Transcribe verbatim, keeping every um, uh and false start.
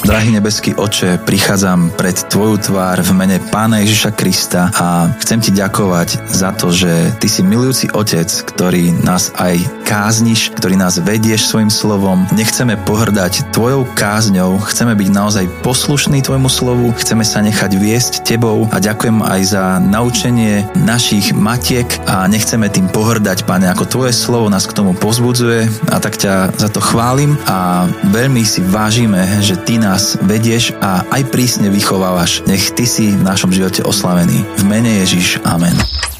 Drahý nebeský Otče, prichádzam pred Tvoju tvár v mene Pána Ježiša Krista a chcem Ti ďakovať za to, že Ty si milujúci Otec, ktorý nás aj kázniš, ktorý nás vedieš svojim slovom. Nechceme pohrdať Tvojou kázňou, chceme byť naozaj poslušní Tvojmu slovu, chceme sa nechať viesť Tebou a ďakujem aj za naučenie našich matiek a nechceme tým pohrdať, Pane, ako Tvoje slovo nás k tomu povzbudzuje a tak ťa za to chválim a veľmi si vážime, že Ty nás vedieš a aj prísne vychovávaš. Nech Ty si v našom živote oslavený. V mene Ježiš. Amen.